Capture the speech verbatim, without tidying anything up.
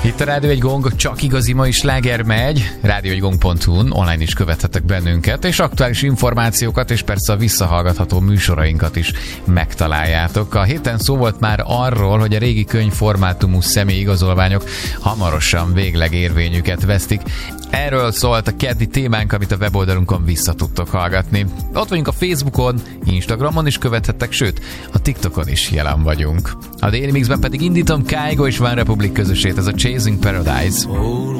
Itt a Rádió egy Gong, csak igazi mai sláger megy. rádió egy gong pont hu-n online is követhetek bennünket, és aktuális információkat, és persze a visszahallgatható műsorainkat is megtaláljátok. A héten szó volt már arról, hogy a régi könyvformátumú személyigazolványok hamarosan végleg érvényüket vesztik. Erről szólt a keddi témánk, amit a weboldalunkon vissza tudtok hallgatni. Ott vagyunk a Facebookon, Instagramon is követhettek, sőt, a TikTokon is jelen vagyunk. A Daily Mixben pedig indítom Kygo és One Republic közösét, ez a Chasing Paradise.